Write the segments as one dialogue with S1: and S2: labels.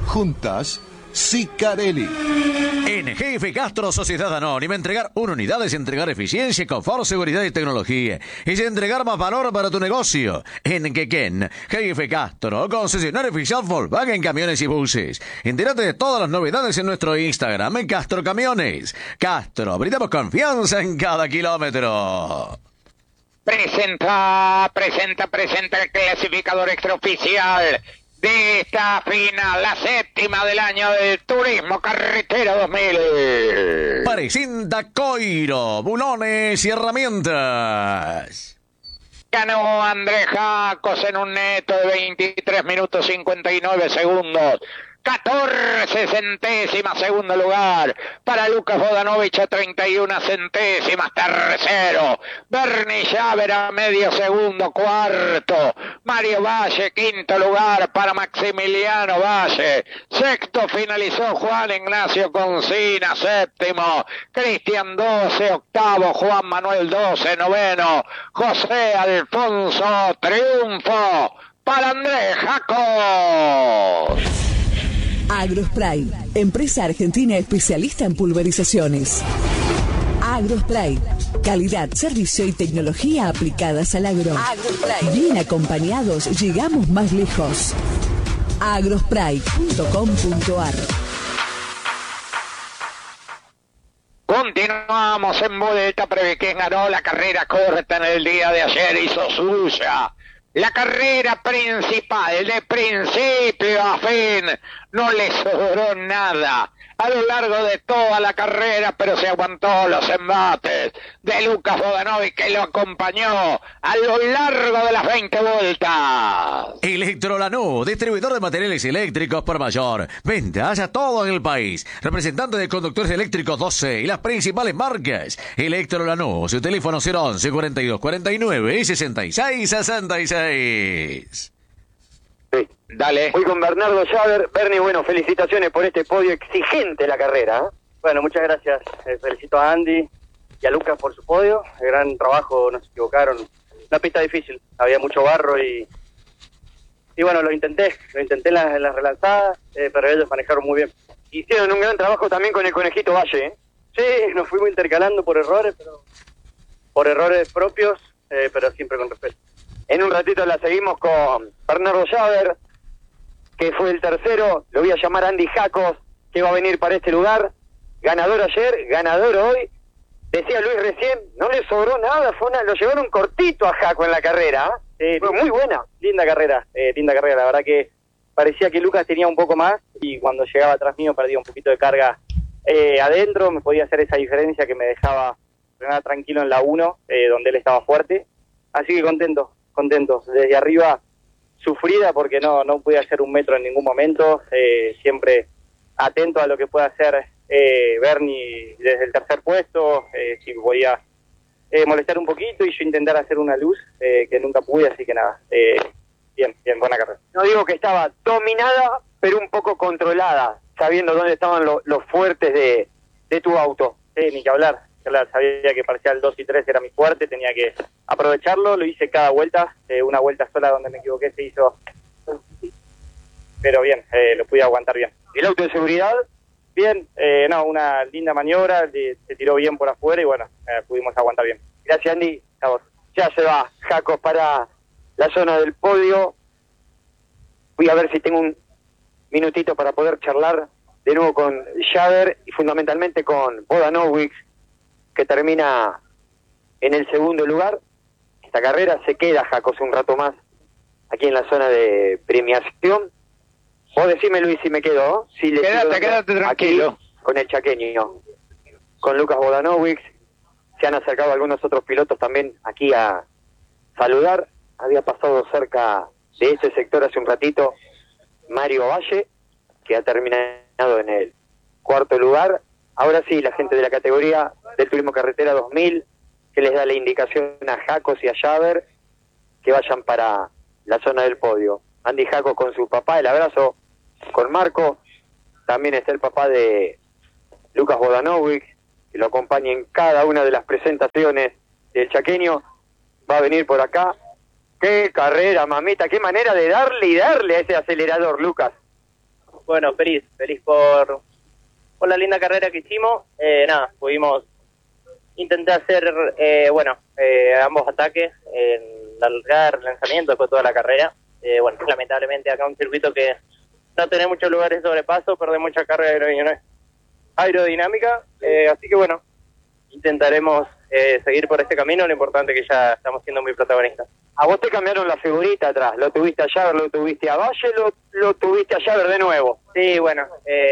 S1: Juntas, Sicarelli.
S2: En Jefe Castro Sociedad Anónima, entregar una unidad es entregar eficiencia, confort, seguridad y tecnología. Es entregar más valor para tu negocio. En Quequén, Jefe Castro, concesionario oficial Volkswagen Camiones y Buses. Entérate de todas las novedades en nuestro Instagram, en Castro Camiones. Castro, brindamos confianza en cada kilómetro.
S3: Presenta el clasificador extraoficial de esta final, la séptima del año del Turismo Carretera 2000.
S2: Presenta Coiro, bulones y herramientas.
S3: Ganó Andrés Jacos en un neto de 23 minutos 59 segundos. 14 centésimas segundo lugar para Lucas Bodanovich, a 31 centésimas tercero. Bernie Schaber a medio segundo cuarto. Mario Valle quinto lugar para Maximiliano Valle. Sexto finalizó Juan Ignacio Concina, séptimo. Cristian 12, octavo. Juan Manuel 12, noveno. José Alfonso, triunfo para Andrés Jacos.
S4: Agrospray, empresa argentina especialista en pulverizaciones. Agrospray, calidad, servicio y tecnología aplicadas al agro. Agrospray. Bien acompañados, llegamos más lejos. agrospray.com.ar.
S3: Continuamos en vuelta, pero quien ganó la carrera corta en el día de ayer hizo suya la carrera principal, de principio a fin. No le sobró nada a lo largo de toda la carrera, pero se aguantó los embates de Lucas Bodanovich, que lo acompañó a lo largo de las 20 vueltas.
S2: Electrolanú, distribuidor de materiales eléctricos por mayor. Ventas a todo el país. Representante de conductores eléctricos 12 y las principales marcas. Electrolanú, su teléfono 011 42 49 y 66 66.
S5: Sí.
S3: Dale.
S5: Voy con Bernardo Schaber. Bernie, bueno, felicitaciones por este podio exigente la carrera, ¿eh? Bueno, muchas gracias. Felicito a Andy y a Lucas por su podio. Gran trabajo, no se equivocaron. Una pista difícil, había mucho barro y bueno, lo intenté en las relanzadas, pero ellos manejaron muy bien. Hicieron un gran trabajo también con el Conejito Valle, ¿eh? Sí, nos fuimos intercalando por errores propios, pero siempre con respeto. En un ratito la seguimos con Bernardo Schaber, que fue el tercero. Lo voy a llamar Andy Jacos, que va a venir para este lugar. Ganador ayer, ganador hoy. Decía Luis recién, no le sobró nada, lo llevaron cortito a Jaco en la carrera. Fue muy buena, linda carrera, la verdad que parecía que Lucas tenía un poco más y cuando llegaba atrás mío perdía un poquito de carga adentro, me podía hacer esa diferencia que me dejaba frenar tranquilo en la 1, donde él estaba fuerte. Así que contentos. Desde arriba sufrida porque no pude hacer un metro en ningún momento, siempre atento a lo que pueda hacer Bernie desde el tercer puesto, si podía molestar un poquito y yo intentar hacer una luz, que nunca pude, así que nada, bien, buena carrera. No digo que estaba dominada, pero un poco controlada, sabiendo dónde estaban los fuertes de tu auto. Ni que hablar, sabía que parcial 2 y 3 era mi fuerte, tenía que aprovecharlo, lo hice cada vuelta, una vuelta sola donde me equivoqué se hizo, pero bien, lo pude aguantar bien. ¿El auto de seguridad? Bien, una linda maniobra, se tiró bien por afuera y bueno, pudimos aguantar bien. Gracias, Andy. A vos. Ya se va Jacos para la zona del podio. Voy a ver si tengo un minutito para poder charlar de nuevo con Schaber y fundamentalmente con Bodanovich, que termina en el segundo lugar. Esta carrera se queda Jacos un rato más aquí en la zona de premiación. Vos decime, Luis, si me quedo, ¿no? Si
S3: Quédate tranquilo.
S5: Aquí, con el chaqueño, con Lucas Bodanovich. Se han acercado algunos otros pilotos también aquí a saludar. Había pasado cerca de ese sector hace un ratito Mario Valle, que ha terminado en el cuarto lugar. Ahora sí, la gente de la categoría del Turismo Carretera 2000, que les da la indicación a Jacos y a Schaber que vayan para la zona del podio. Andy Jacos con su papá, el abrazo con Marco. También está el papá de Lucas Bodanovich, que lo acompaña en cada una de las presentaciones del chaqueño. Va a venir por acá. ¡Qué carrera, mamita! ¡Qué manera de darle y darle a ese acelerador, Lucas!
S6: Bueno, feliz por la linda carrera que hicimos. Nada, pudimos intentar hacer, ambos ataques, largar, lanzamiento, después toda la carrera. Lamentablemente acá un circuito que no tiene muchos lugares de sobrepaso, pierde mucha carga aerodinámica, así que bueno, intentaremos seguir por este camino. Lo importante es que ya estamos siendo muy protagonistas.
S5: A vos te cambiaron la figurita atrás, lo tuviste a Javer, lo tuviste a Valle, lo tuviste a Javer de nuevo.
S6: Sí, bueno,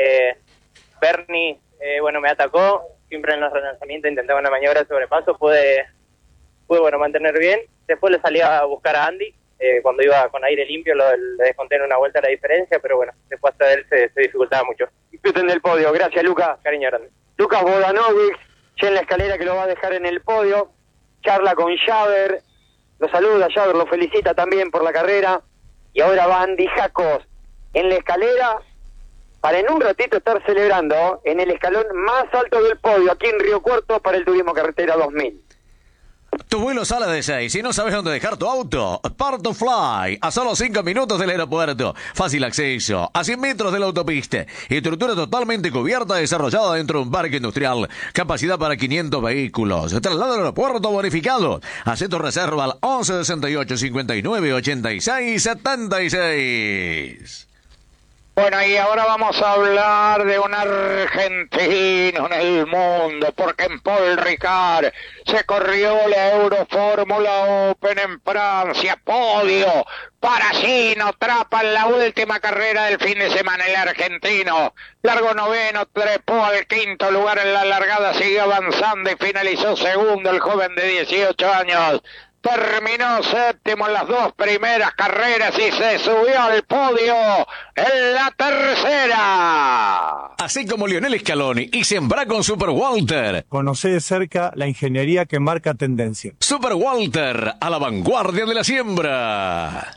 S6: Bernie, me atacó, siempre en los relanzamientos intentaba una maniobra de sobrepaso, pude mantener bien. Después le salí a buscar a Andy, cuando iba con aire limpio le desconté en una vuelta la diferencia, pero bueno, después hasta él se dificultaba mucho.
S5: Disfruten del podio, gracias Lucas.
S6: Cariño grande.
S5: Lucas Vodanovic, ya en la escalera que lo va a dejar en el podio, charla con Javer, lo saluda Javer, lo felicita también por la carrera, y ahora va Andy Jacos en la escalera para en un ratito estar celebrando en el escalón más alto del podio aquí en Río Cuarto para el Turismo Carretera 2000.
S2: Tu vuelo sale de 6 y no sabes dónde dejar tu auto. Part to Fly, a solo 5 minutos del aeropuerto. Fácil acceso, a 100 metros de la autopista. Estructura totalmente cubierta, desarrollada dentro de un parque industrial. Capacidad para 500 vehículos. Traslado al aeropuerto bonificado. Haz tu reserva al 11 68 59 86 76.
S3: Bueno, y ahora vamos a hablar de un argentino en el mundo, porque en Paul Ricard se corrió la Eurofórmula Open en Francia, podio para Gino Trapa en la última carrera del fin de semana. El argentino largó noveno, trepó al quinto lugar en la largada, siguió avanzando y finalizó segundo el joven de 18 años. Terminó séptimo en las dos primeras carreras y se subió al podio en la tercera.
S2: Así como Lionel Scaloni y sembra con Super Walter.
S7: Conoce de cerca la ingeniería que marca tendencia.
S2: Super Walter, a la vanguardia de la siembra.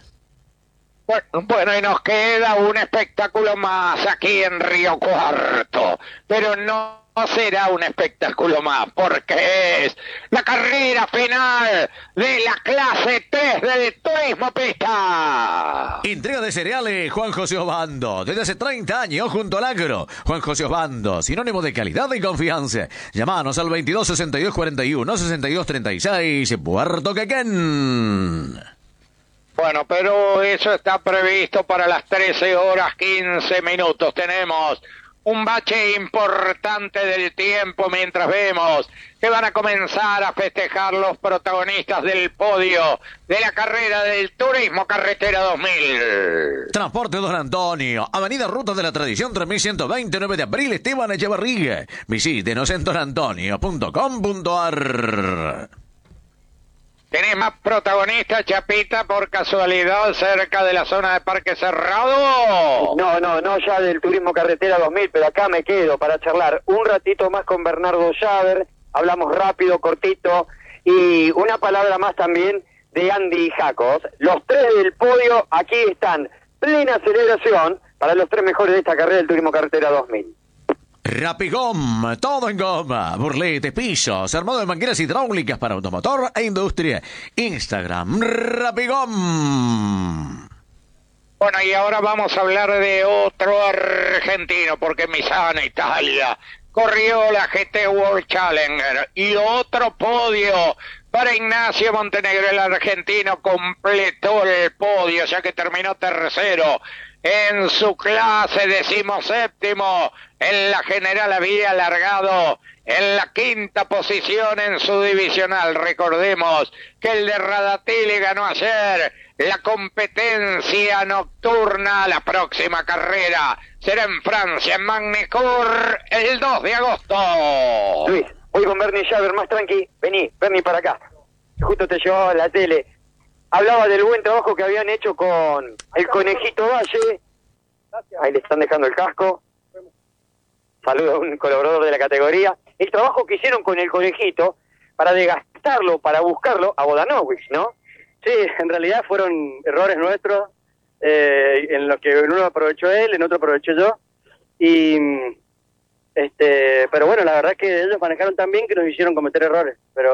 S3: Bueno, y nos queda un espectáculo más aquí en Río Cuarto, pero no será un espectáculo más, porque es la carrera final de la clase 3 del Turismo Pista.
S2: Entrega de cereales Juan José Obando, desde hace 30 años junto al agro. Juan José Obando, sinónimo de calidad y confianza. Llámanos al 22 62 41 62 36, Puerto Quequén.
S3: Bueno, pero eso está previsto para las 13 horas 15 minutos. Tenemos un bache importante del tiempo mientras vemos que van a comenzar a festejar los protagonistas del podio de la carrera del Turismo Carretera 2000.
S2: Transporte Don Antonio, Avenida Ruta de la Tradición 3120, 9 de abril, Esteban Echevarría. Visítenos en donantonio.com.ar.
S3: ¿Tenés más protagonistas, Chapita, por casualidad, cerca de la zona de Parque Cerrado?
S5: No, ya del Turismo Carretera 2000, pero acá me quedo para charlar un ratito más con Bernardo Javer. Hablamos rápido, cortito, y una palabra más también de Andy Jacos. Los tres del podio aquí están, plena celebración para los tres mejores de esta carrera del Turismo Carretera 2000.
S2: Rapigom, todo en goma, burletes, pisos, armado de mangueras hidráulicas para automotor e industria. Instagram, Rapigom.
S3: Bueno, y ahora vamos a hablar de otro argentino, porque en Misano, Italia, corrió la GT World Challenger y otro podio para Ignacio Montenegro. El argentino completó el podio, ya que terminó tercero en su clase, 17º en la general. Había largado en la quinta posición en su divisional. Recordemos que el de Radatili ganó ayer la competencia nocturna. La próxima carrera será en Francia, en Magny-Cours, el 2 de agosto.
S5: Luis, voy con Bernie Javer, más tranqui. Vení, Bernie, para acá. Justo te llevaba a la tele. Hablaba del buen trabajo que habían hecho con el Conejito Valle. Ahí le están dejando el casco. Saludo a un colaborador de la categoría. El trabajo que hicieron con el Conejito para desgastarlo, para buscarlo a Vodanovic, ¿no?
S6: Sí, en realidad fueron errores nuestros, en los que en uno aprovechó él, en otro aproveché yo. Pero bueno, la verdad es que ellos manejaron tan bien que nos hicieron cometer errores. Pero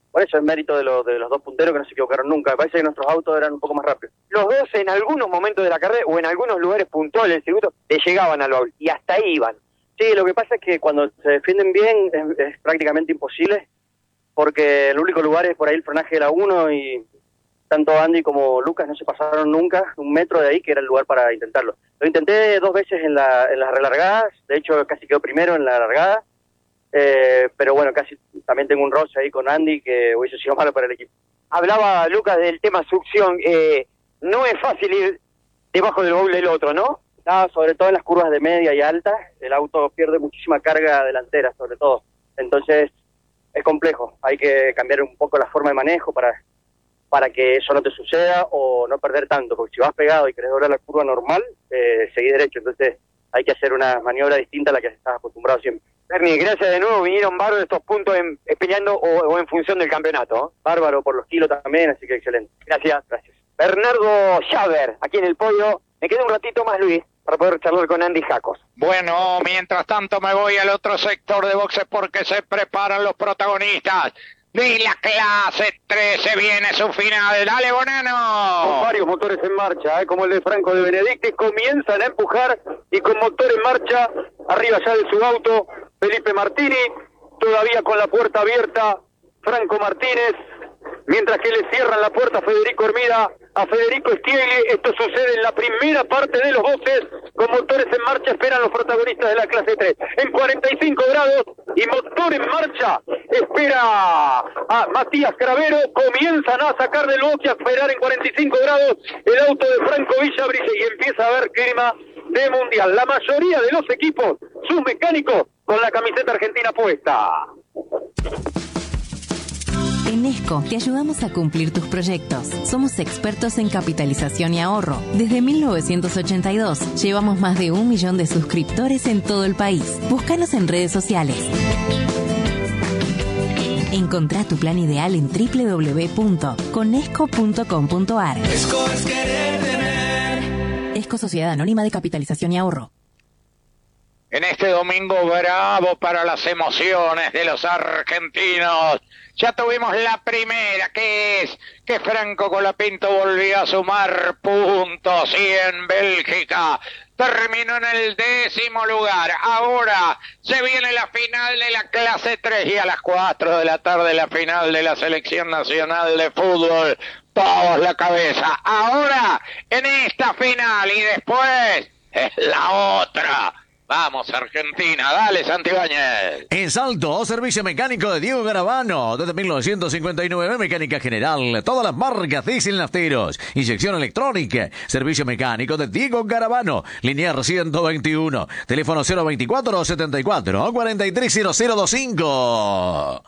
S6: Por eso es mérito de los dos punteros que no se equivocaron nunca. Me parece que nuestros autos eran un poco más rápidos.
S5: Los dos en algunos momentos de la carrera o en algunos lugares puntuales del circuito le llegaban al baúl y hasta ahí iban.
S6: Sí, lo que pasa es que cuando se defienden bien es prácticamente imposible, porque el único lugar es por ahí el frenaje de la 1 y tanto Andy como Lucas no se pasaron nunca 1 metro de ahí, que era el lugar para intentarlo. Lo intenté 2 veces en las relargadas, de hecho casi quedó primero en la largada, pero bueno, casi también tengo un roce ahí con Andy que hubiese sido malo para el equipo.
S5: Hablaba Lucas del tema succión, no es fácil ir debajo del baúl del otro, ¿no?
S6: No, sobre todo en las curvas de media y alta, el auto pierde muchísima carga delantera, sobre todo. Entonces, es complejo. Hay que cambiar un poco la forma de manejo para que eso no te suceda o no perder tanto. Porque si vas pegado y querés doblar la curva normal, seguís derecho. Entonces, hay que hacer una maniobra distinta a la que estás acostumbrado siempre.
S5: Bernie, gracias de nuevo. Vinieron bárbaros estos puntos peleando o en función del campeonato, ¿eh?
S6: Bárbaro por los kilos también, así que excelente.
S5: Gracias. Bernardo Schaber, aquí en el podio. Me queda un ratito más, Luis, para poder charlar con Andy Jacos.
S3: Bueno, mientras tanto me voy al otro sector de boxes porque se preparan los protagonistas de la clase 13. Viene su final. ¡Dale, Bonano!
S5: Con varios motores en marcha, como el de Franco de Benedicti, comienzan a empujar y con motor en marcha, arriba ya de su auto, Felipe Martini, todavía con la puerta abierta, Franco Martínez, mientras que le cierran la puerta a Federico Hermida, a Federico Stiegli. Esto sucede en la primera parte de los boxes, con motores en marcha, esperan los protagonistas de la clase 3. En 45 grados y motor en marcha, espera a Matías Cravero, comienzan a sacar del boxe, a esperar en 45 grados el auto de Franco Villabrice y empieza a haber clima de mundial. La mayoría de los equipos, sus mecánicos, con la camiseta argentina puesta.
S8: En Esco te ayudamos a cumplir tus proyectos. Somos expertos en capitalización y ahorro. Desde 1982 llevamos más de 1 millón de suscriptores en todo el país. Búscanos en redes sociales. Encontrá tu plan ideal en www.conesco.com.ar.
S9: Esco es querer tener.
S8: Esco Sociedad Anónima de Capitalización y Ahorro.
S3: En este domingo bravo para las emociones de los argentinos. Ya tuvimos la primera, que es que Franco Colapinto volvió a sumar puntos y en Bélgica terminó en el 10º lugar. Ahora se viene la final de la clase 3 y a las 4 de la tarde la final de la Selección Nacional de Fútbol. Todos la cabeza. Ahora en esta final y después es la otra. Vamos, Argentina. Dale, Santibáñez.
S2: En Salto, servicio mecánico de Diego Garabano. Desde 1959, mecánica general. Todas las marcas diesel nafteros. Inyección electrónica. Servicio mecánico de Diego Garabano. Linear 121. Teléfono 024-74-430025.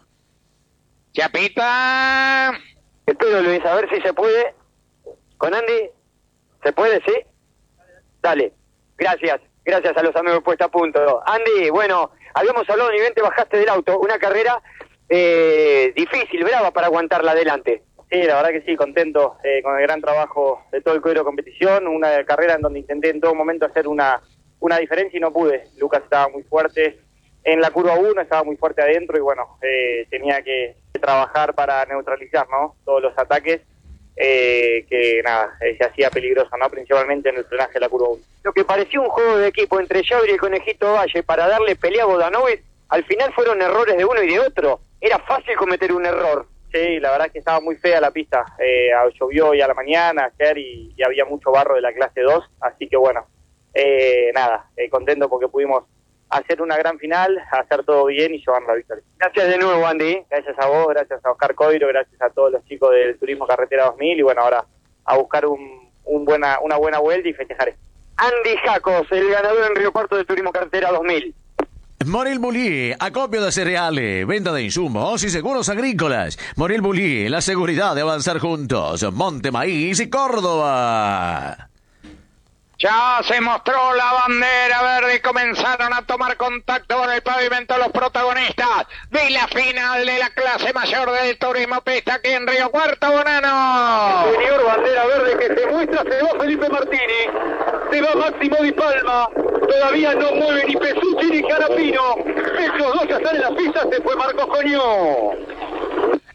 S3: Chapita.
S5: Espero, Luis, a ver si se puede. Con Andy, ¿se puede? ¿Sí? Dale. Gracias a los amigos puesta a punto. Andy, bueno, habíamos hablado ni bien te bajaste del auto, una carrera difícil, brava para aguantarla adelante.
S6: Sí, la verdad que sí, contento con el gran trabajo de todo el cuadro de competición, una carrera en donde intenté en todo momento hacer una diferencia y no pude. Lucas estaba muy fuerte en la curva 1, estaba muy fuerte adentro y bueno, tenía que trabajar para neutralizar, ¿no?, todos los ataques. Que nada, se hacía peligroso, ¿no?, principalmente en el frenaje de la curva 1.
S5: Lo que parecía un juego de equipo entre Schaber y el Conejito Valle para darle pelea a Vodanovic, al final fueron errores de uno y de otro. Era fácil cometer un error.
S6: Sí, la verdad es que estaba muy fea la pista. Llovió ya a la mañana, ayer, y había mucho barro de la clase 2, así que bueno, contento porque pudimos hacer una gran final, hacer todo bien y llevar la victoria.
S5: Gracias de nuevo, Andy.
S6: Gracias a vos, gracias a Oscar Coiro, gracias a todos los chicos del Turismo Carretera 2000 y bueno, ahora a buscar una buena vuelta y festejar.
S5: Andy Jacos, el ganador en Río Cuarto del Turismo Carretera 2000.
S2: Morel Bullier, acopio de cereales, venta de insumos y seguros agrícolas. Morel Bullier, la seguridad de avanzar juntos. Monte Maíz y Córdoba.
S3: Ya se mostró la bandera verde y comenzaron a tomar contacto con el pavimento los protagonistas de la final de la clase mayor del turismo pista aquí en Río Cuarto, Bonano.
S5: Señor, bandera verde que se muestra, se va Felipe Martini, se va Máximo Di Palma, todavía no mueve ni Pesucci ni Carapino, esos dos ya están en la pista, se fue Marcos Coñó.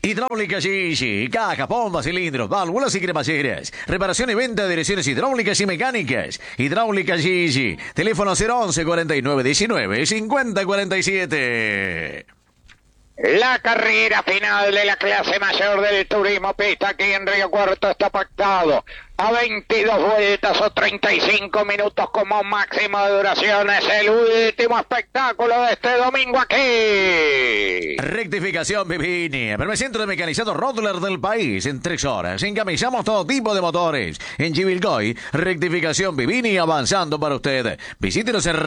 S2: Hidráulica Gigi, caja, bombas, cilindros, válvulas y cremalleras. Reparación y venta de direcciones hidráulicas y mecánicas. Hidráulica Gigi. Teléfono 011 49 19 50 47.
S3: La carrera final de la clase mayor del turismo pista aquí en Río Cuarto está pactado a 22 vueltas o 35 minutos como máximo de duración. Es el último espectáculo de este domingo aquí.
S2: Rectificación Vivini, el primer centro de mecanizado Rottler del país. En 3 horas encamisamos todo tipo de motores. En Chivilcoy, rectificación Vivini avanzando para usted. Visítenos en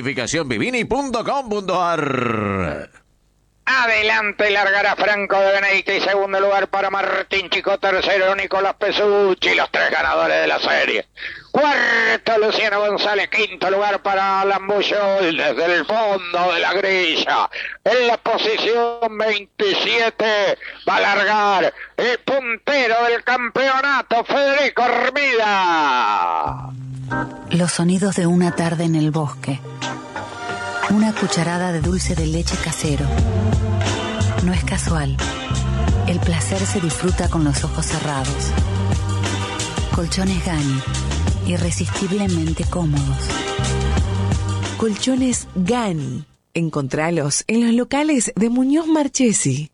S2: rectificacionvivini.com.ar.
S3: Adelante largará Franco de Benedicta y segundo lugar para Martín Chico, tercero Nicolás Pesucci, los 3 ganadores de la serie. Cuarto Luciano González, quinto lugar para Alan Bullol desde el fondo de la grilla. En la posición 27 va a largar el puntero del campeonato, Federico Hermida.
S10: Los sonidos de una tarde en el bosque. Una cucharada de dulce de leche casero. No es casual. El placer se disfruta con los ojos cerrados. Colchones Gani, irresistiblemente cómodos.
S4: Colchones Gani. Encontralos en los locales de Muñoz Marchesi.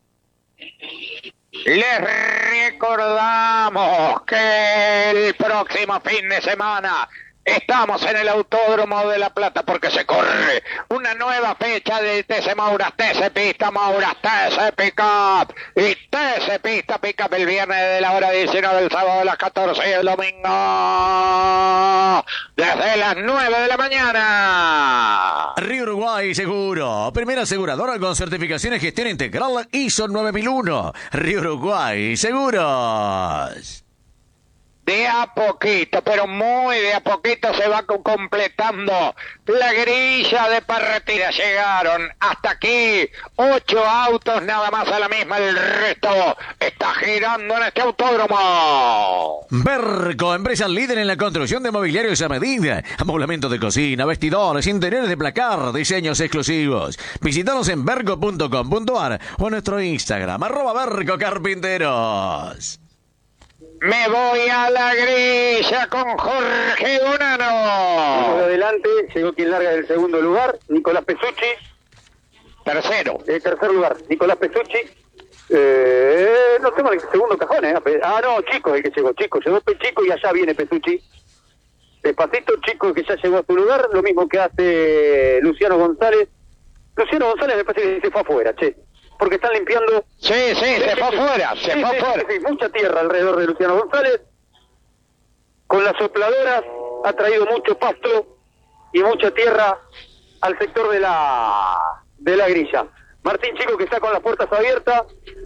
S3: Les recordamos que el próximo fin de semana estamos en el Autódromo de La Plata porque se corre una nueva fecha de TC Mauras, TC Pista Mauras, TC Pickup y TC Pista Pickup el viernes de la hora 19, el sábado a las 14 y el domingo desde las 9 de la mañana.
S2: Río Uruguay Seguro, primera aseguradora con certificación en gestión integral ISO 9001. Río Uruguay Seguros.
S3: De a poquito, pero muy de a poquito se va completando la grilla de partida. Llegaron hasta aquí 8 autos nada más a la misma, el resto está girando en este autódromo.
S2: Berco, empresa líder en la construcción de mobiliarios a medida, amoblamiento de cocina, vestidores, interiores de placar, diseños exclusivos. Visítanos en berco.com.ar o en nuestro Instagram, @bercocarpinteros.
S3: Me voy a la grilla con Jorge Bonano.
S5: Adelante, llegó quien larga del segundo lugar, Nicolás Pesucci.
S3: Tercero.
S5: Tercer lugar, Nicolás Pesucci. No tengo el segundo cajón, no, Chico es el que llegó, Chico y allá viene Pesucci. Despacito, Chico que ya llegó a su lugar, lo mismo que hace Luciano González. Luciano González me parece que se fue afuera, porque están limpiando.
S3: Sí, se fue afuera,
S5: Sí, mucha tierra alrededor de Luciano González. Con las sopladoras ha traído mucho pasto y mucha tierra al sector de la grilla. Martín Chico que está con las puertas abiertas.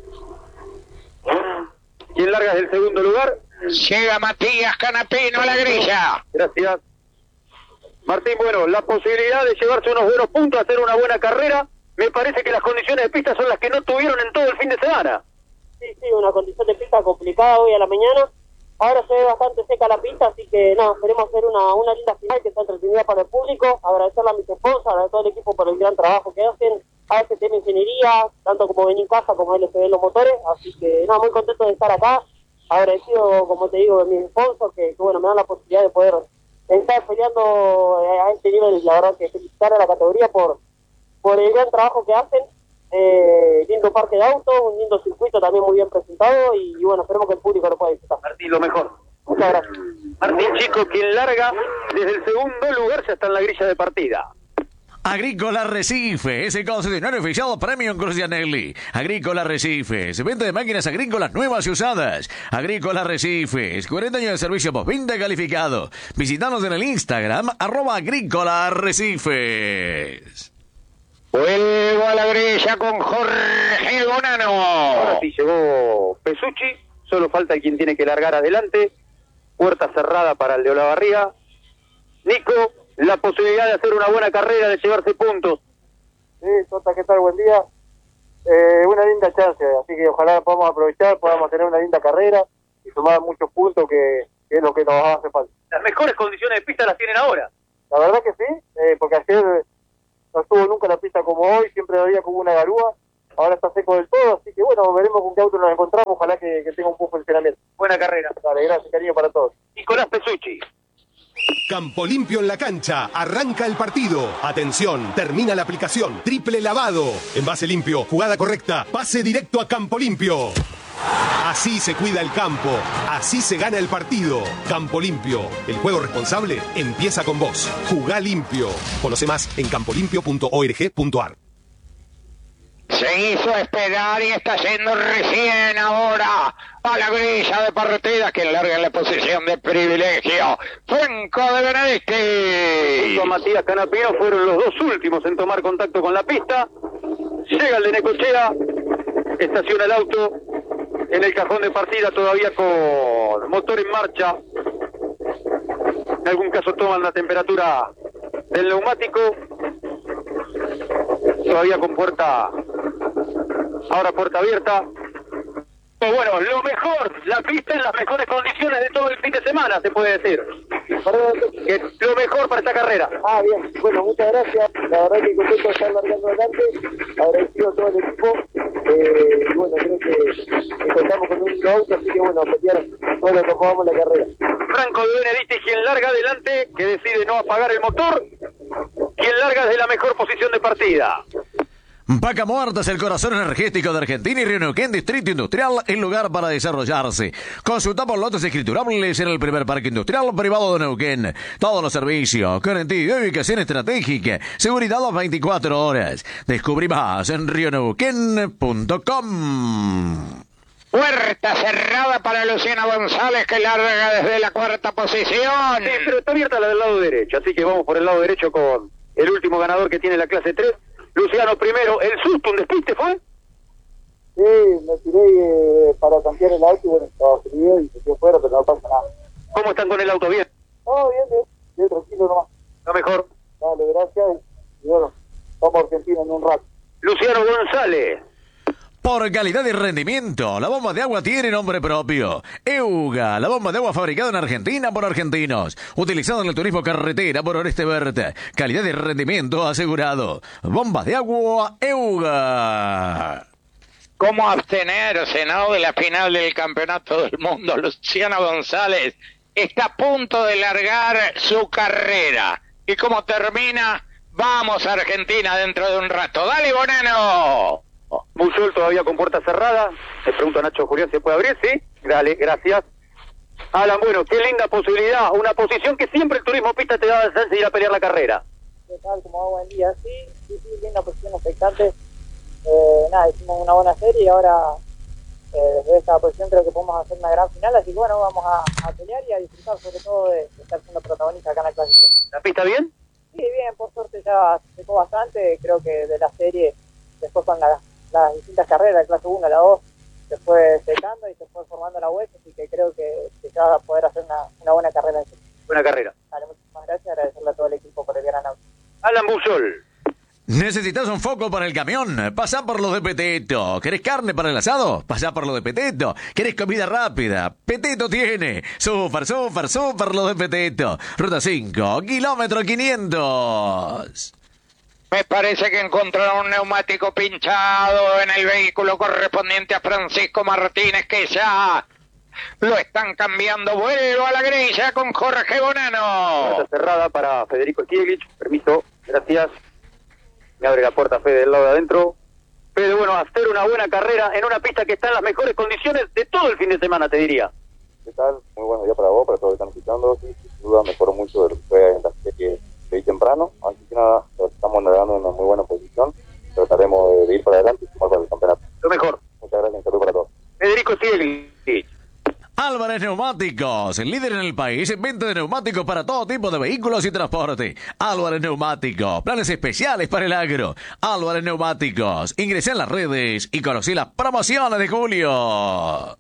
S5: Quien larga del segundo lugar.
S3: Llega Matías Canapino a la grilla.
S5: Gracias. Martín, bueno, la posibilidad de llevarse unos buenos puntos, hacer una buena carrera. Me parece que las condiciones de pista son las que no tuvieron en todo el fin de semana.
S6: Sí, una condición de pista complicada hoy a la mañana. Ahora se ve bastante seca la pista, así que nada, esperemos hacer una linda final que sea entretenida para el público. Agradecerle a mis sponsors, a todo el equipo por el gran trabajo que hacen. A STM Ingeniería, tanto como Benín Casa como LCB Los Motores. Así que nada, muy contento de estar acá. Agradecido, como te digo, de mis sponsors que bueno, me dan la posibilidad de poder estar peleando a este nivel. La verdad que felicitar a la categoría por el gran trabajo que hacen. Lindo parque de autos, un lindo circuito también muy bien presentado y bueno, esperemos que el público lo pueda disfrutar.
S5: Martín, lo mejor.
S6: Muchas gracias.
S5: Martín Chico, quien larga desde el segundo lugar, ya está en la grilla de partida.
S2: Agrícola Recife, ese concesionario oficial Premium Crucianelli. Agrícola Recifes, venta de máquinas agrícolas nuevas y usadas. Agrícola Recifes, 40 años de servicio postventa calificado. Visítanos en el Instagram, @Agrícola Recifes.
S3: Vuelvo a la grilla con Jorge Bonano.
S5: Ahora sí llegó Pesucci, solo falta quien tiene que largar adelante. Puerta cerrada para el de Olavarría. Nico, la posibilidad de hacer una buena carrera, de llevarse puntos.
S6: Sí, Tota, ¿qué tal? Buen día. Una linda chance, así que ojalá podamos aprovechar, podamos tener una linda carrera y sumar muchos puntos, que es lo que nos hace falta.
S5: Las mejores condiciones de pista las tienen ahora.
S6: La verdad que sí, porque ayer no estuvo nunca la pista como hoy, siempre había como una garúa,
S5: ahora está seco del todo, así que bueno, veremos con qué auto nos encontramos, ojalá que tenga un buen funcionamiento. Buena carrera. Dale, gracias, cariño, para todos. Nicolás Pesucci.
S11: Campo Limpio en la cancha, arranca el partido. Atención, termina la aplicación. Triple lavado. Envase limpio, jugada correcta, pase directo a Campo Limpio. Así se cuida el campo, así se gana el partido. Campo Limpio, el juego responsable empieza con vos. Jugá limpio. Conoce más en campolimpio.org.ar.
S3: Se hizo esperar y está yendo recién ahora a la grilla de partida que larga en la posición de privilegio. Franco de Benedicti.
S5: Junto a Matías Canapino fueron los dos últimos en tomar contacto con la pista. Llega el de Necochea, estaciona el auto en el cajón de partida todavía con motor en marcha. En algún caso toman la temperatura del neumático. Todavía con puerta, ahora puerta abierta. Pero bueno, lo mejor, la pista en las mejores condiciones de todo el fin de semana, se puede decir. Que lo mejor para esta carrera. Bien, bueno, muchas gracias. La verdad que contento de estar largando adelante. Agradecido a todo el equipo. Y bueno, creo que contamos con un lindo auto, así que bueno, a pelear todo lo que podamos la carrera. Franco de Benedicti, quien larga adelante, que decide no apagar el motor, quien larga desde la mejor posición de partida.
S2: Vaca Muerta es el corazón energético de Argentina y Río Neuquén, Distrito Industrial, el lugar para desarrollarse. Consulta por lotes escriturables en el primer parque industrial privado de Neuquén. Todos los servicios, garantía y ubicación estratégica, seguridad a las 24 horas. Descubrí más en rioneuquén.com.
S3: Puerta cerrada para Luciano González, que larga desde la cuarta posición.
S5: Sí, pero está abierta la del lado derecho, así que vamos por el lado derecho con el último ganador que tiene la clase 3. Luciano primero, ¿el susto, un despiste fue?
S12: Sí, me tiré para cambiar el auto y bueno, estaba frío y se quedó fuera, pero no pasa nada.
S5: ¿Cómo están con el auto? ¿Bien?
S12: Bien, tranquilo nomás.
S5: Lo mejor.
S12: Dale, gracias y bueno, vamos a Argentina en un rato.
S5: Luciano González.
S2: Por calidad y rendimiento, la bomba de agua tiene nombre propio. EUGA, la bomba de agua fabricada en Argentina por argentinos. Utilizada en el turismo carretera por Oreste Verde. Calidad y rendimiento asegurado. Bomba de agua EUGA.
S3: ¿Cómo abstenerse, no, de la final del Campeonato del Mundo? Luciano González está a punto de largar su carrera. ¿Y cómo termina? Vamos a Argentina dentro de un rato. ¡Dale, Bonano!
S5: Bullol todavía con puerta cerrada. Le pregunto a Nacho Julián si puede abrir. Sí, dale, gracias. Alan, bueno, qué linda posibilidad. Una posición que siempre el turismo pista te da la chance de ir a pelear la carrera.
S12: ¿Qué tal? ¿Cómo va? Buen día. Sí, linda posición expectante. Hicimos una buena serie y ahora desde esta posición creo que podemos hacer una gran final. Así que bueno, vamos a pelear y a disfrutar sobre todo de estar siendo protagonista acá en la clase 3.
S5: ¿La pista bien?
S12: Sí, bien, por suerte ya se secó bastante. Creo que de la serie, después con las distintas carreras, la clase 1, la 2, se fue secando y se fue formando la web, así que creo que ya va a poder hacer una buena carrera en sí.
S5: Buena carrera.
S12: Vale, muchísimas gracias, agradecerle a todo el equipo por el gran auto.
S5: Alan Bullol.
S2: ¿Necesitas un foco para el camión? Pasá por los de Peteto. ¿Querés carne para el asado? Pasá por los de Peteto. ¿Querés comida rápida? Peteto tiene. Súper los de Peteto. Ruta 5, kilómetro 500.
S3: Me parece que encontraron un neumático pinchado en el vehículo correspondiente a Francisco Martínez, que ya lo están cambiando. Vuelvo a la grilla con Jorge Bonano.
S5: Puerta cerrada para Federico Stieglitz. Permiso, gracias. Me abre la puerta Fede del lado de adentro. Fede, bueno, hacer una buena carrera en una pista que está en las mejores condiciones de todo el fin de semana, te diría.
S13: ¿Qué tal? Muy buenos días para vos, para todos los que están escuchando. Sí, sin duda mejoró mucho de lo que fue en la serie que vi temprano. Así que nada, estamos navegando en una muy buena posición. Trataremos de ir para adelante y sumar para el campeonato.
S5: Lo mejor.
S13: Muchas gracias, saludos para todos.
S5: Federico Stieglitz.
S2: Álvarez Neumáticos, el líder en el país en venta de neumáticos para todo tipo de vehículos y transporte. Álvarez Neumáticos, planes especiales para el agro. Álvarez Neumáticos, ingresé en las redes y conocí las promociones de julio.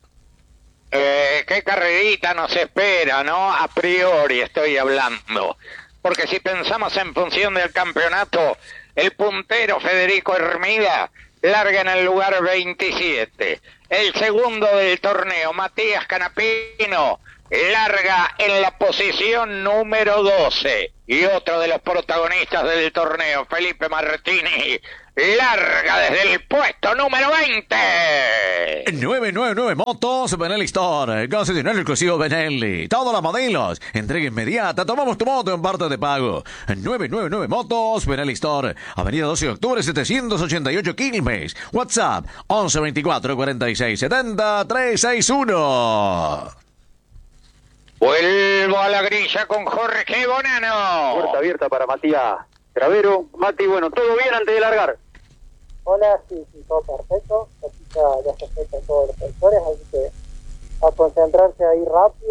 S3: Qué carrerita nos espera, ¿no? A priori estoy hablando. Porque si pensamos en función del campeonato, el puntero Federico Hermida larga en el lugar 27. El segundo del torneo, Matías Canapino, larga en la posición número 12. Y otro de los protagonistas del torneo, Felipe Martini, larga desde el puesto número 20.
S2: 999 Motos Benelli Store, concesionario exclusivo Benelli. Todos los modelos, entrega inmediata, tomamos tu moto en parte de pago. 999 Motos Benelli Store, Avenida 12 de Octubre 788 Quilmes. WhatsApp 11 24 46 70 361.
S3: Vuelvo a la grilla con Jorge Bonano.
S5: Puerta abierta para Matías Gravero. Mati, bueno, todo bien antes de largar.
S12: Hola, sí, todo perfecto. Aquí ya se afectan todos los sectores, así que a concentrarse ahí rápido.